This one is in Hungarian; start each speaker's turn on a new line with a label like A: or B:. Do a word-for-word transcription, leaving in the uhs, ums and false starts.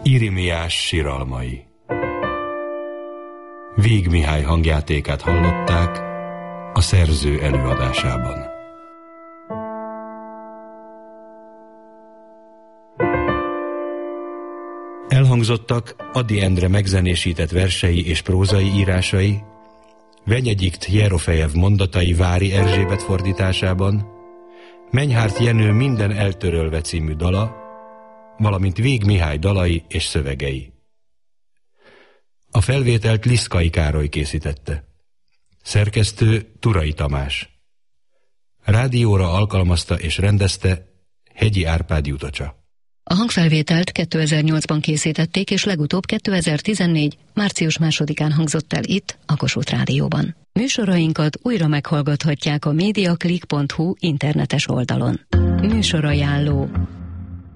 A: Irimiás siralmai. Víg Mihály hangjátékát hallották a szerző előadásában. Elhangzottak Ady Endre megzenésített versei és prózai írásai, Venyegyikt Jerofejev mondatai Vári Erzsébet fordításában, Menyhárt Jenő Minden eltörölve című dala, valamint Víg Mihály dalai és szövegei. A felvételt Liszkai Károly készítette. Szerkesztő Turai Tamás. Rádióra alkalmazta és rendezte Hegyi Árpád Jutocsa.
B: A hangfelvételt kétezer-nyolcban készítették, és legutóbb kétezer-tizennégy. március másodikán hangzott el itt, a Kossuth Rádióban. Műsorainkat újra meghallgathatják a mediaclick pont hu internetes oldalon. Műsorajánló.